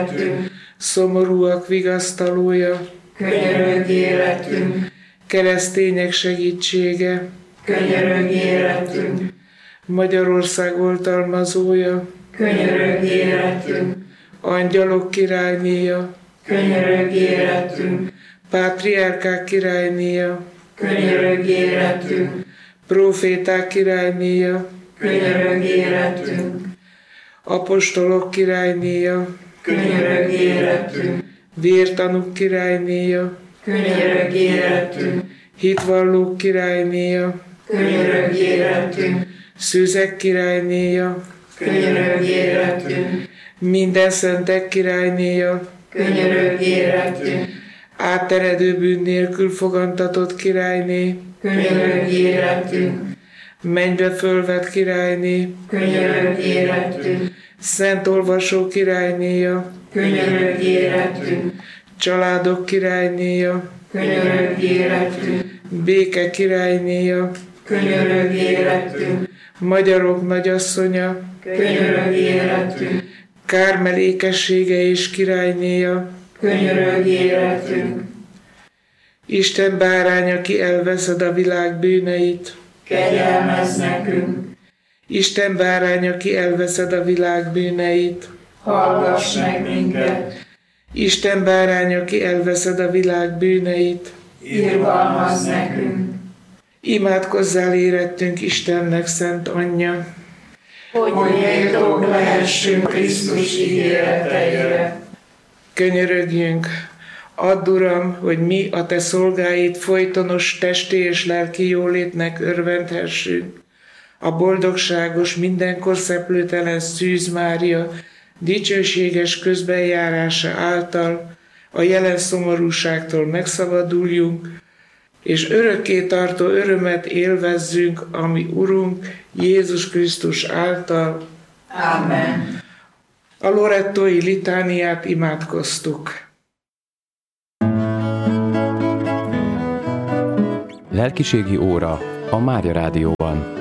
szomorúak vigasztalója, könyörögj életünk, keresztények segítsége, könyörögj életünk, Magyarország oltalmazója, könyörögj életünk, angyalok királynéja, könyörögj életünk, pátriárkák királynéja, könyörögj életünk, próféták királynéja, könyörögj életünk, apostolok királynéja, könyörögj életünk, vértanúk királynéja, könyörögj életünk, hitvallók királynéja, könyörögj életünk, szűzek királynéja, könyörögj életünk, minden szentek királynéja, könyörögj életünk, átteredő bűn nélkül fogantatott királyné, könyörögj életünk, mennybe fölvett királyné, könyörögj életünk, szent olvasó királynéja, könyörögj életünk, családok királynéja, könyörögj életünk, béke királynéja, könyörögj életünk, magyarok nagyasszonya, könyörögj életünk, kármelékessége és királynéja, könyörögj életünk, Isten bárány, aki elveszed a világ bűneit, kegyelmezz nekünk, Isten bárány, aki elveszed a világ bűneit, hallgass meg minket, Isten bárány, aki elveszed a világ bűneit, irgalmazz nekünk, imádkozzál érettünk Istennek szent anyja, hogy méltók lehessünk Krisztus ígéreteire. könyörögjünk, add Uram, hogy mi a te szolgáid folytonos testi és lelki jólétnek örvendhessünk. A boldogságos, mindenkor szeplőtelen Szűz Mária dicsőséges közbenjárása által a jelen szomorúságtól megszabaduljunk, és örökké tartó örömet élvezzünk, ami Urunk Jézus Krisztus által. Amen. A lorettói litániát imádkoztuk. Lelkiségi óra a Mária Rádióban.